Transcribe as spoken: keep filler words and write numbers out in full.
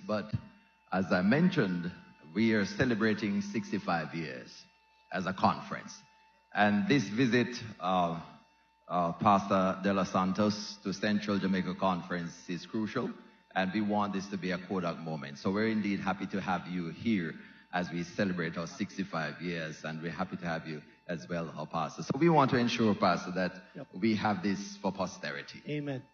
but as I mentioned, we are celebrating sixty-five years as a conference. And this visit, uh, uh, Pastor De Los Santos to Central Jamaica Conference is crucial, and we want this to be a Kodak moment. So we're indeed happy to have you here as we celebrate our sixty-five years, and we're happy to have you as well, our Pastor. So we want to ensure, Pastor, that Yep. we have this for posterity. Amen.